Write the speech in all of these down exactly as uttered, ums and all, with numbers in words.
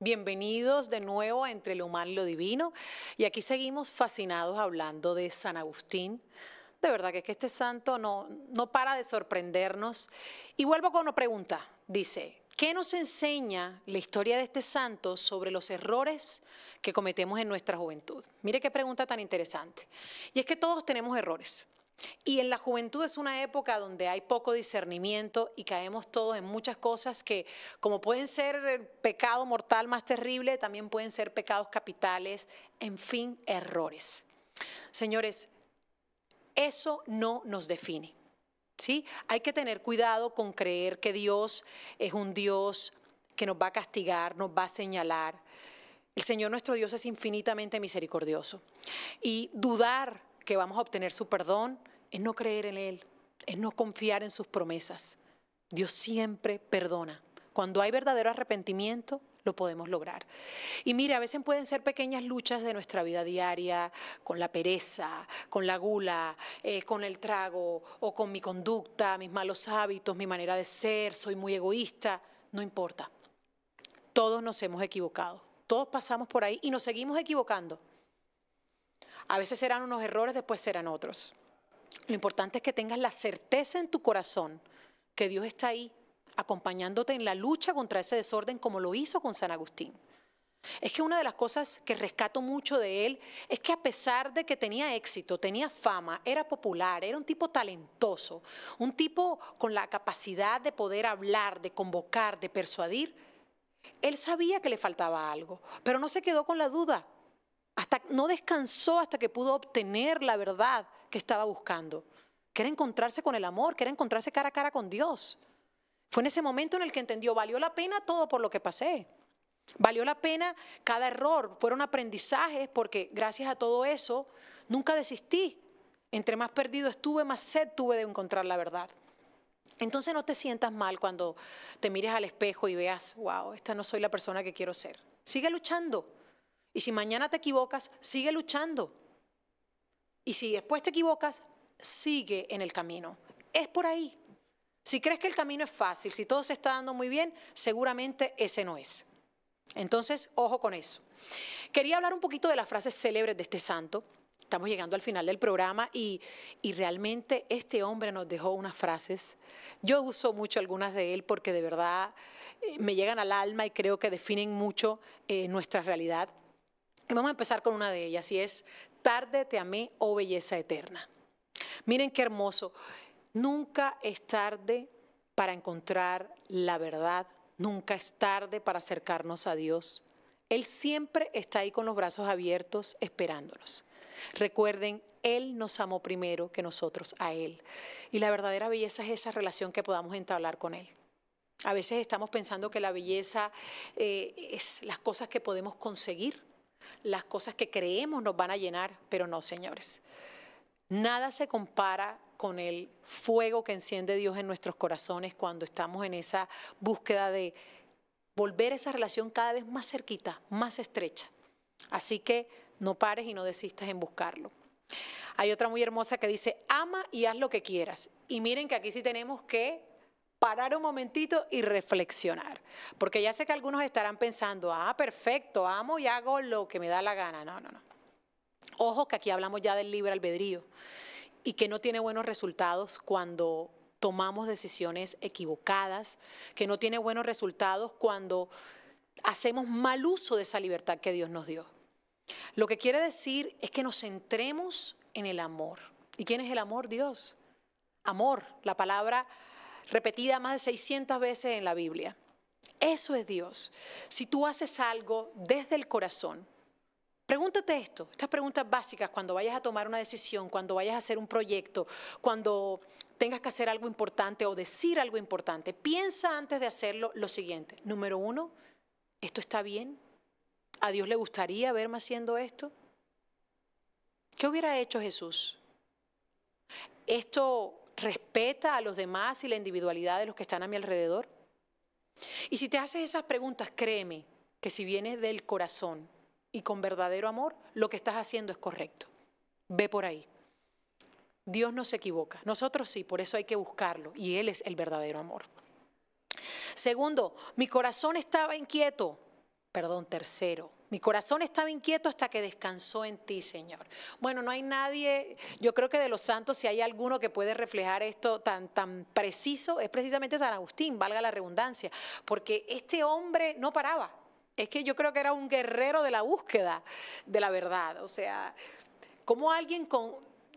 Bienvenidos de nuevo a Entre lo Humano y lo Divino. Y aquí seguimos fascinados hablando de San Agustín. De verdad que es que este santo no, no para de sorprendernos. Y vuelvo con una pregunta. Dice, ¿qué nos enseña la historia de este santo sobre los errores que cometemos en nuestra juventud? Mire qué pregunta tan interesante. Y es que todos tenemos errores. Y en la juventud es una época donde hay poco discernimiento y caemos todos en muchas cosas que, como pueden ser el pecado mortal más terrible, también pueden ser pecados capitales, en fin, errores. Señores, eso no nos define, ¿sí? Hay que tener cuidado con creer que Dios es un Dios que nos va a castigar, nos va a señalar. El Señor nuestro Dios es infinitamente misericordioso. Y dudar que vamos a obtener su perdón es no creer en Él, es no confiar en sus promesas. Dios siempre perdona. Cuando hay verdadero arrepentimiento, lo podemos lograr. Y mire, a veces pueden ser pequeñas luchas de nuestra vida diaria, con la pereza, con la gula, eh, con el trago, o con mi conducta, mis malos hábitos, mi manera de ser, soy muy egoísta. No importa. Todos nos hemos equivocado. Todos pasamos por ahí y nos seguimos equivocando. A veces serán unos errores, después serán otros. Lo importante es que tengas la certeza en tu corazón que Dios está ahí acompañándote en la lucha contra ese desorden como lo hizo con San Agustín. Es que una de las cosas que rescato mucho de él es que a pesar de que tenía éxito, tenía fama, era popular, era un tipo talentoso, un tipo con la capacidad de poder hablar, de convocar, de persuadir, él sabía que le faltaba algo, pero no se quedó con la duda. Hasta, no descansó hasta que pudo obtener la verdad que estaba buscando, que era encontrarse con el amor, que era encontrarse cara a cara con Dios. Fue en ese momento en el que entendió, valió la pena todo por lo que pasé. Valió la pena cada error, fueron aprendizajes porque gracias a todo eso nunca desistí. Entre más perdido estuve, más sed tuve de encontrar la verdad. Entonces no te sientas mal cuando te mires al espejo y veas, wow, esta no soy la persona que quiero ser. Sigue luchando. Y si mañana te equivocas, sigue luchando. Y si después te equivocas, sigue en el camino. Es por ahí. Si crees que el camino es fácil, si todo se está dando muy bien, seguramente ese no es. Entonces, ojo con eso. Quería hablar un poquito de las frases célebres de este santo. Estamos llegando al final del programa y, y realmente este hombre nos dejó unas frases. Yo uso mucho algunas de él porque de verdad eh, me llegan al alma y creo que definen mucho eh, nuestra realidad. Y vamos a empezar con una de ellas y es, tarde te amé, oh belleza eterna. Miren qué hermoso. Nunca es tarde para encontrar la verdad, nunca es tarde para acercarnos a Dios. Él siempre está ahí con los brazos abiertos esperándonos. Recuerden, Él nos amó primero que nosotros a Él. Y la verdadera belleza es esa relación que podamos entablar con Él. A veces estamos pensando que la belleza eh, es las cosas que podemos conseguir, las cosas que creemos nos van a llenar, pero no, señores. Nada se compara con el fuego que enciende Dios en nuestros corazones cuando estamos en esa búsqueda de volver esa relación cada vez más cerquita, más estrecha. Así que no pares y no desistas en buscarlo. Hay otra muy hermosa que dice, ama y haz lo que quieras. Y miren que aquí sí tenemos que parar un momentito y reflexionar. Porque ya sé que algunos estarán pensando, ah, perfecto, amo y hago lo que me da la gana. No, no, no. Ojo que aquí hablamos ya del libre albedrío y que no tiene buenos resultados cuando tomamos decisiones equivocadas, que no tiene buenos resultados cuando hacemos mal uso de esa libertad que Dios nos dio. Lo que quiere decir es que nos centremos en el amor. ¿Y quién es el amor? Dios. Amor, la palabra repetida más de seiscientas veces en la Biblia. Eso es Dios. Si tú haces algo desde el corazón, pregúntate esto, estas preguntas básicas cuando vayas a tomar una decisión, cuando vayas a hacer un proyecto, cuando tengas que hacer algo importante o decir algo importante. Piensa antes de hacerlo lo siguiente. Número uno, ¿esto está bien? ¿A Dios le gustaría verme haciendo esto? ¿Qué hubiera hecho Jesús? ¿Esto respeta a los demás y la individualidad de los que están a mi alrededor? Y si te haces esas preguntas, créeme que si vienes del corazón y con verdadero amor, lo que estás haciendo es correcto. Ve por ahí. Dios no se equivoca. Nosotros sí, por eso hay que buscarlo. Y Él es el verdadero amor. Segundo, mi corazón estaba inquieto. Perdón, tercero. Mi corazón estaba inquieto hasta que descansó en ti, Señor. Bueno, no hay nadie, yo creo que de los santos, si hay alguno que puede reflejar esto tan, tan preciso, es precisamente San Agustín, valga la redundancia, porque este hombre no paraba. Es que yo creo que era un guerrero de la búsqueda de la verdad. O sea, como alguien con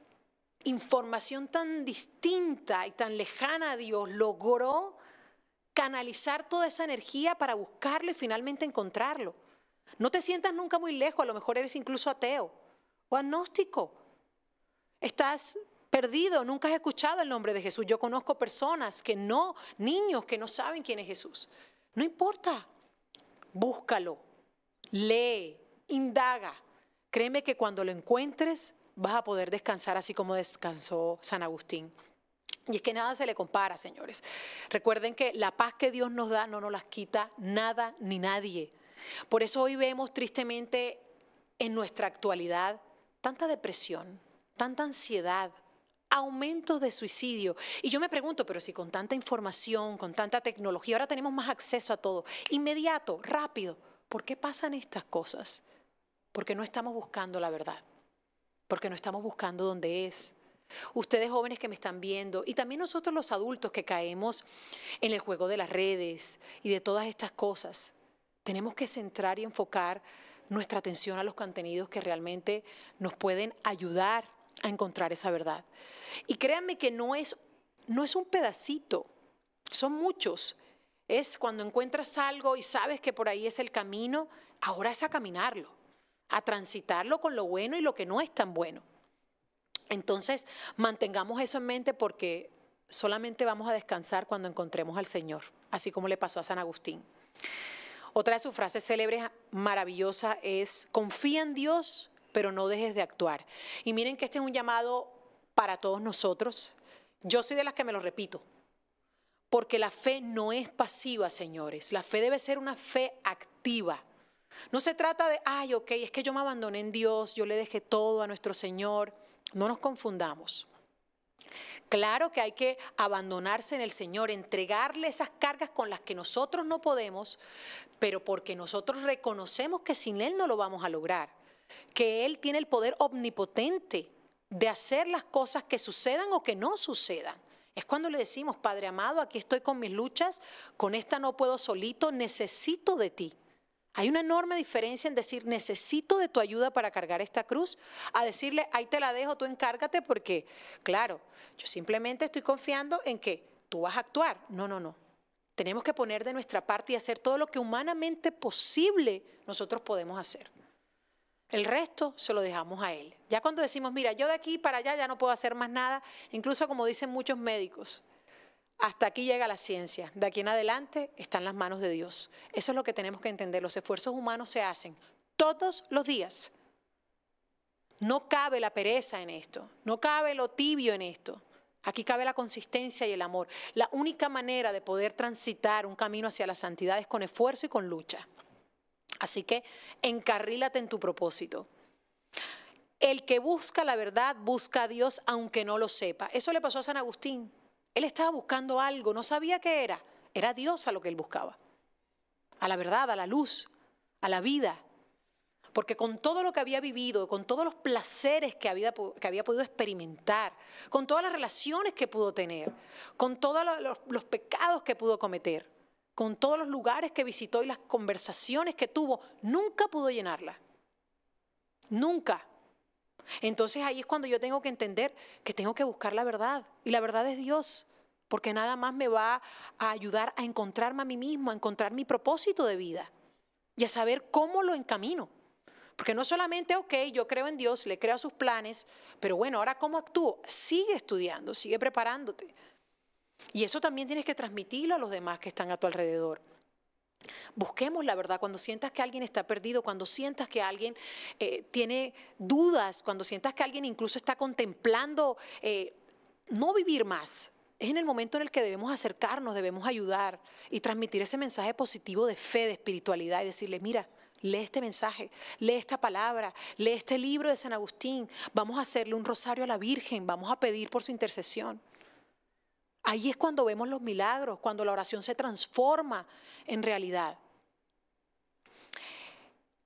información tan distinta y tan lejana a Dios logró canalizar toda esa energía para buscarlo y finalmente encontrarlo. No te sientas nunca muy lejos, a lo mejor eres incluso ateo o agnóstico. Estás perdido, nunca has escuchado el nombre de Jesús. Yo conozco personas que no, niños que no saben quién es Jesús. No importa, búscalo, lee, indaga. Créeme que cuando lo encuentres vas a poder descansar así como descansó San Agustín. Y es que nada se le compara, señores. Recuerden que la paz que Dios nos da no nos las quita nada ni nadie. Por eso hoy vemos tristemente en nuestra actualidad tanta depresión, tanta ansiedad, aumentos de suicidio. Y yo me pregunto, pero si con tanta información, con tanta tecnología, ahora tenemos más acceso a todo, inmediato, rápido, ¿por qué pasan estas cosas? Porque no estamos buscando la verdad, porque no estamos buscando dónde es. Ustedes jóvenes que me están viendo y también nosotros los adultos que caemos en el juego de las redes y de todas estas cosas, tenemos que centrar y enfocar nuestra atención a los contenidos que realmente nos pueden ayudar a encontrar esa verdad. Y créanme que no es, no es un pedacito, son muchos. Es cuando encuentras algo y sabes que por ahí es el camino, ahora es a caminarlo, a transitarlo con lo bueno y lo que no es tan bueno. Entonces, mantengamos eso en mente porque solamente vamos a descansar cuando encontremos al Señor, así como le pasó a San Agustín. Otra de sus frases célebres, maravillosa, es: confía en Dios, pero no dejes de actuar. Y miren que este es un llamado para todos nosotros. Yo soy de las que me lo repito, porque la fe no es pasiva, señores. La fe debe ser una fe activa. No se trata de, ay, ok, es que yo me abandoné en Dios, yo le dejé todo a nuestro Señor. No nos confundamos. Claro que hay que abandonarse en el Señor, entregarle esas cargas con las que nosotros no podemos, pero porque nosotros reconocemos que sin Él no lo vamos a lograr, que Él tiene el poder omnipotente de hacer las cosas que sucedan o que no sucedan. Es cuando le decimos, Padre amado, aquí estoy con mis luchas, con esta no puedo solito, necesito de ti. Hay una enorme diferencia en decir necesito de tu ayuda para cargar esta cruz, a decirle ahí te la dejo, tú encárgate, porque claro, yo simplemente estoy confiando en que tú vas a actuar. No, no, no. Tenemos que poner de nuestra parte y hacer todo lo que humanamente posible nosotros podemos hacer. El resto se lo dejamos a Él. Ya cuando decimos, mira, yo de aquí para allá ya no puedo hacer más nada, incluso como dicen muchos médicos, hasta aquí llega la ciencia, de aquí en adelante está en las manos de Dios. Eso es lo que tenemos que entender, los esfuerzos humanos se hacen todos los días. No cabe la pereza en esto, no cabe lo tibio en esto. Aquí cabe la consistencia y el amor. La única manera de poder transitar un camino hacia la santidad es con esfuerzo y con lucha. Así que encarrílate en tu propósito. El que busca la verdad busca a Dios aunque no lo sepa. Eso le pasó a San Agustín. Él estaba buscando algo, no sabía qué era. Era Dios a lo que él buscaba. A la verdad, a la luz, a la vida. Porque con todo lo que había vivido, con todos los placeres que había, que había podido experimentar, con todas las relaciones que pudo tener, con todos los, los pecados que pudo cometer, con todos los lugares que visitó y las conversaciones que tuvo, nunca pudo llenarla. Nunca. Entonces ahí es cuando yo tengo que entender que tengo que buscar la verdad. Y la verdad es Dios. Porque nada más me va a ayudar a encontrarme a mí mismo, a encontrar mi propósito de vida. Y a saber cómo lo encamino. Porque no solamente, ok, yo creo en Dios, le creo a sus planes, pero bueno, ahora ¿cómo actúo? Sigue estudiando, sigue preparándote. Y eso también tienes que transmitirlo a los demás que están a tu alrededor. Busquemos la verdad cuando sientas que alguien está perdido, cuando sientas que alguien eh, tiene dudas, cuando sientas que alguien incluso está contemplando eh, no vivir más. Es en el momento en el que debemos acercarnos, debemos ayudar y transmitir ese mensaje positivo de fe, de espiritualidad y decirle, mira, lee este mensaje, lee esta palabra, lee este libro de San Agustín, vamos a hacerle un rosario a la Virgen, vamos a pedir por su intercesión. Ahí es cuando vemos los milagros, cuando la oración se transforma en realidad.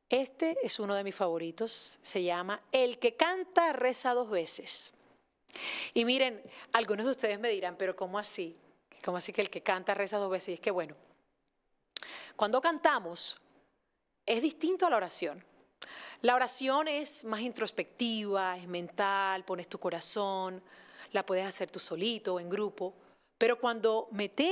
Este es uno de mis favoritos, se llama El que canta reza dos veces. Y miren, algunos de ustedes me dirán, pero ¿cómo así? ¿Cómo así que el que canta reza dos veces? Y es que bueno, cuando cantamos es distinto a la oración. La oración es más introspectiva, es mental, pones tu corazón, la puedes hacer tú solito o en grupo, pero cuando metemos